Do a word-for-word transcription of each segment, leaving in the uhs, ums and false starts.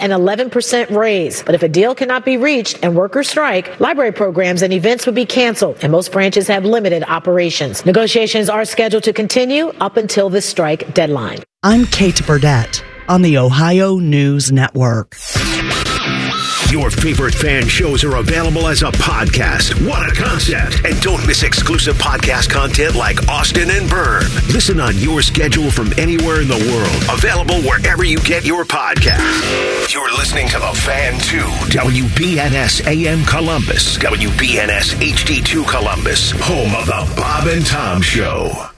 an eleven percent raise. But if a deal cannot be reached and workers strike, library programs and events would be canceled, and most branches have limited operations. Negotiations are scheduled to continue up until the strike deadline. I'm Kate Burdett on the Ohio News Network. Your favorite fan shows are available as a podcast. What a concept. And don't miss exclusive podcast content like Austin and Byrne. Listen on your schedule from anywhere in the world. Available wherever you get your podcast. You're listening to The Fan two. W B N S A M Columbus. W B N S H D two Columbus. Home of The Bob and Tom Show.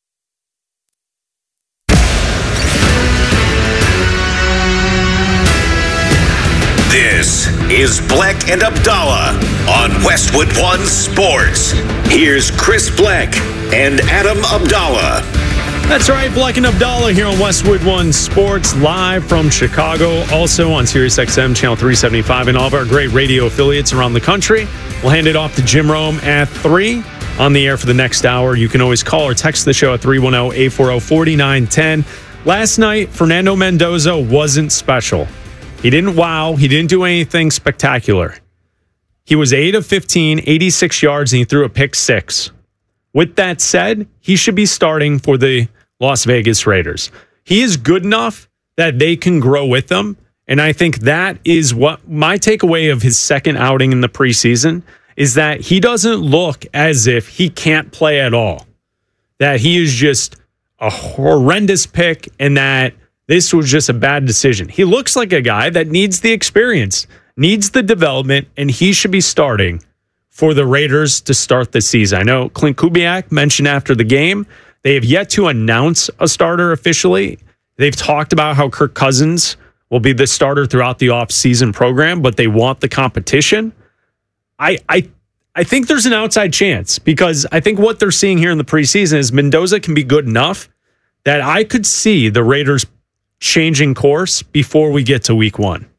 This is Bleck and Abdallah on Westwood One Sports. Here's Chris Bleck and Adam Abdallah. That's right, Bleck and Abdallah here on Westwood One Sports, live from Chicago, also on Sirius X M Channel three seventy-five and all of our great radio affiliates around the country. We'll hand it off to Jim Rome at three on the air for the next hour. You can always call or text the show at three one zero, eight four zero, four nine one zero. Last night, Fernando Mendoza wasn't special. He didn't wow. He didn't do anything spectacular. He was eight of fifteen, eighty-six yards, and he threw a pick six. With that said, he should be starting for the Las Vegas Raiders. He is good enough that they can grow with him, and I think that is what my takeaway of his second outing in the preseason is, that he doesn't look as if he can't play at all, that he is just a horrendous pick, and that this was just a bad decision. He looks like a guy that needs the experience, needs the development, and he should be starting for the Raiders to start the season. I know Clint Kubiak mentioned after the game, they have yet to announce a starter officially. They've talked about how Kirk Cousins will be the starter throughout the offseason program, but they want the competition. I, I, I think there's an outside chance, because I think what they're seeing here in the preseason is Mendoza can be good enough that I could see the Raiders changing course before we get to week one.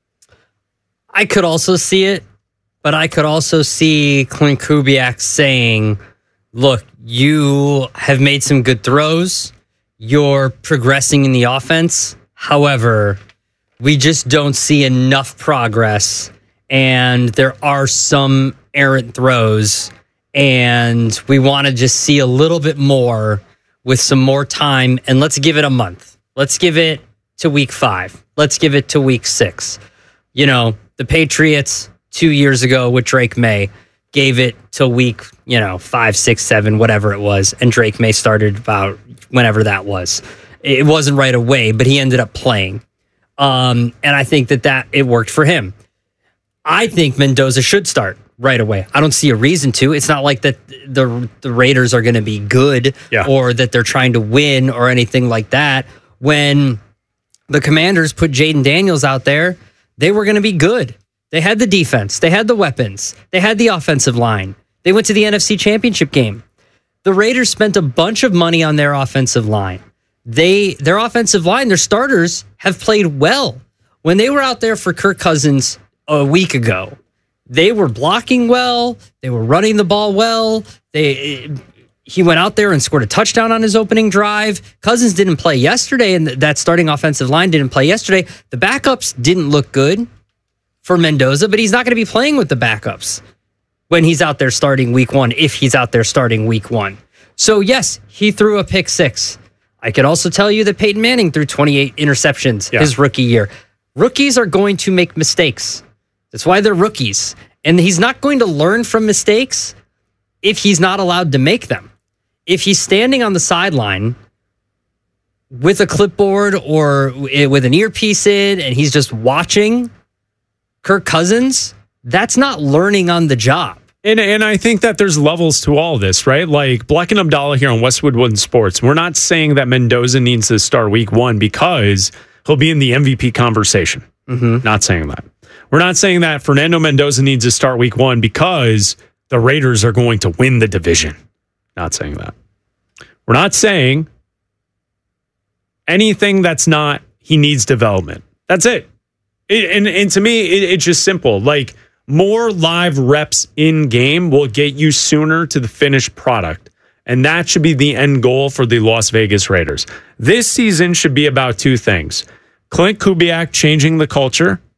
I could also see it, but I could also see Clint Kubiak saying, look, you have made some good throws. You're progressing in the offense. However, we just don't see enough progress, and there are some errant throws, and we want to just see a little bit more with some more time, and let's give it a month. Let's give it to week five. Let's give it to week six. You know, the Patriots two years ago with Drake May gave it to week, you know, five, six, seven, whatever it was. And Drake May started about whenever that was. It wasn't right away, but he ended up playing. Um, and I think that, that it worked for him. I think Mendoza should start right away. I don't see a reason to. It's not like that the, the Raiders are going to be good yeah. or that they're trying to win or anything like that. When the Commanders put Jaden Daniels out there, they were going to be good. They had the defense. They had the weapons. They had the offensive line. They went to the N F C Championship game. The Raiders spent a bunch of money on their offensive line. They, their offensive line, their starters have played well. When they were out there for Kirk Cousins a week ago, they were blocking well. They were running the ball well. They... He went out there and scored a touchdown on his opening drive. Cousins didn't play yesterday, and that starting offensive line didn't play yesterday. The backups didn't look good for Mendoza, but he's not going to be playing with the backups when he's out there starting week one, if he's out there starting week one. So, yes, he threw a pick six. I could also tell you that Peyton Manning threw twenty-eight interceptions yeah. his rookie year. Rookies are going to make mistakes. That's why they're rookies. And he's not going to learn from mistakes if he's not allowed to make them. If he's standing on the sideline with a clipboard or with an earpiece in and he's just watching Kirk Cousins, that's not learning on the job. And and I think that there's levels to all this, right? Like Bleck and Abdallah here on Westwood One Sports. We're not saying that Mendoza needs to start week one because he'll be in the M V P conversation. Mm-hmm. Not saying that. We're not saying that Fernando Mendoza needs to start week one because the Raiders are going to win the division. Not saying that. We're not saying anything that's not he needs development. That's it. it and, and to me, it, it's just simple. Like, more live reps in game will get you sooner to the finished product. And that should be the end goal for the Las Vegas Raiders. This season should be about two things. Clint Kubiak changing the culture